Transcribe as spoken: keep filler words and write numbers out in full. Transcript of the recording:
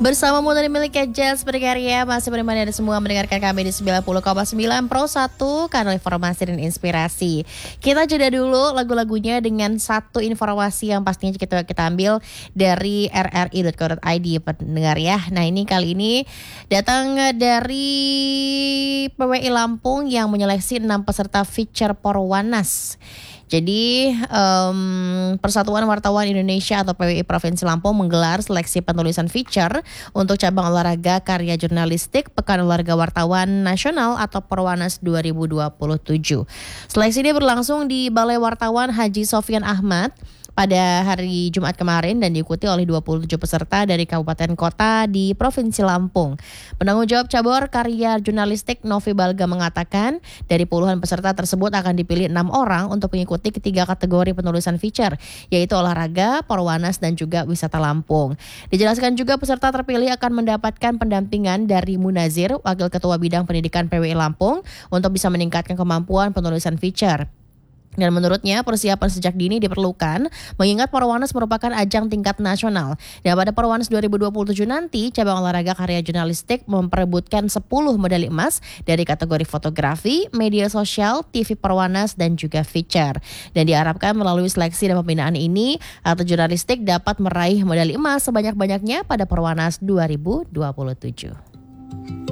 Bersama Muda Milik Jazz Berkarya, masih menemani Anda semua mendengarkan kami di sembilan puluh koma sembilan Pro satu, kanal informasi dan inspirasi. Kita jeda dulu lagu-lagunya dengan satu informasi yang pastinya kita kita ambil dari r r i dot co dot i d pendengar ya. Nah ini kali ini datang dari P W I Lampung yang menyeleksi enam peserta feature Porwanas. Jadi um, Persatuan Wartawan Indonesia atau P W I Provinsi Lampung menggelar seleksi penulisan feature untuk cabang olahraga karya jurnalistik Pekan Olahraga Wartawan Nasional atau Porwanas dua ribu dua puluh tujuh. Seleksi ini berlangsung di Balai Wartawan Haji Sofyan Ahmad pada hari Jumat kemarin dan diikuti oleh dua puluh tujuh peserta dari kabupaten kota di Provinsi Lampung. Penanggung jawab cabur karya jurnalistik Novi Balga mengatakan dari puluhan peserta tersebut akan dipilih enam orang untuk mengikuti ketiga kategori penulisan feature, yaitu olahraga, Porwanas, dan juga wisata Lampung. Dijelaskan juga peserta terpilih akan mendapatkan pendampingan dari Munazir, Wakil Ketua Bidang Pendidikan P W I Lampung, untuk bisa meningkatkan kemampuan penulisan feature. Dan menurutnya persiapan sejak dini diperlukan mengingat Porwanas merupakan ajang tingkat nasional. Dan pada Porwanas dua ribu dua puluh tujuh nanti cabang olahraga karya jurnalistik memperebutkan sepuluh medali emas dari kategori fotografi, media sosial, T V Porwanas dan juga feature. Dan diharapkan melalui seleksi dan pembinaan ini atau jurnalistik dapat meraih medali emas sebanyak-banyaknya pada Porwanas dua ribu dua puluh tujuh.